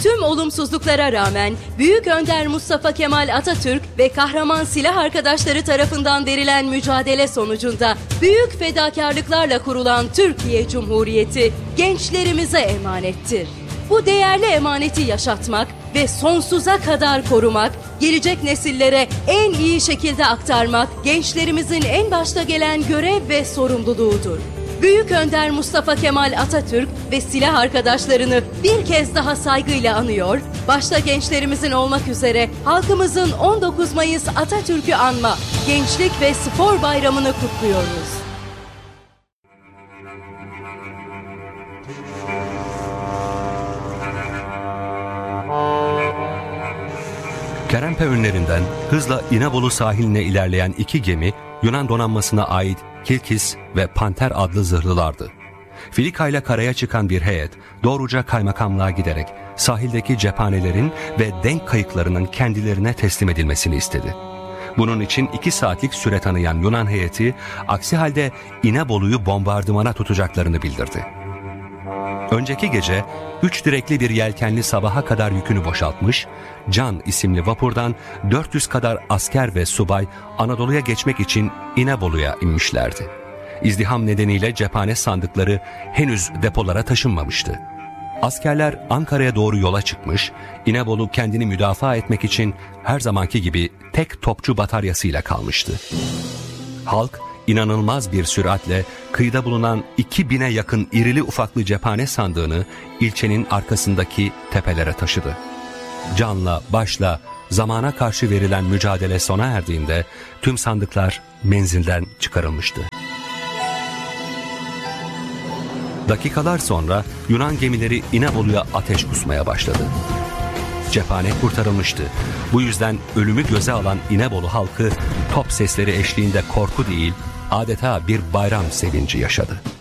Tüm olumsuzluklara rağmen Büyük Önder Mustafa Kemal Atatürk ve kahraman silah arkadaşları tarafından verilen mücadele sonucunda büyük fedakarlıklarla kurulan Türkiye Cumhuriyeti gençlerimize emanettir. Bu değerli emaneti yaşatmak ve sonsuza kadar korumak, gelecek nesillere en iyi şekilde aktarmak gençlerimizin en başta gelen görev ve sorumluluğudur. Büyük Önder Mustafa Kemal Atatürk ve silah arkadaşlarını bir kez daha saygıyla anıyor, başta gençlerimizin olmak üzere halkımızın 19 Mayıs Atatürk'ü anma, Gençlik ve Spor Bayramı'nı kutluyoruz. Kerempe önlerinden hızla İnebolu sahiline ilerleyen iki gemi Yunan donanmasına ait Kilkis ve Panter adlı zırhlılardı. Filika ile karaya çıkan bir heyet doğruca kaymakamlığa giderek sahildeki cephanelerin ve denk kayıklarının kendilerine teslim edilmesini istedi. Bunun için 2 saatlik süre tanıyan Yunan heyeti aksi halde İnebolu'yu bombardımana tutacaklarını bildirdi. Önceki gece 3 direkli bir yelkenli sabaha kadar yükünü boşaltmış, Can isimli vapurdan 400 kadar asker ve subay Anadolu'ya geçmek için İnebolu'ya inmişlerdi. İzdiham nedeniyle cephane sandıkları henüz depolara taşınmamıştı. Askerler Ankara'ya doğru yola çıkmış, İnebolu kendini müdafaa etmek için her zamanki gibi tek topçu bataryasıyla kalmıştı. Halk inanılmaz bir süratle kıyıda bulunan 2000'e yakın irili ufaklı cephane sandığını ilçenin arkasındaki tepelere taşıdı. Canla başla zamana karşı verilen mücadele sona erdiğinde tüm sandıklar menzilden çıkarılmıştı. Dakikalar sonra Yunan gemileri İnebolu'ya ateş kusmaya başladı. Cephane kurtarılmıştı. Bu yüzden ölümü göze alan İnebolu halkı top sesleri eşliğinde korku değil, adeta bir bayram sevinci yaşadı.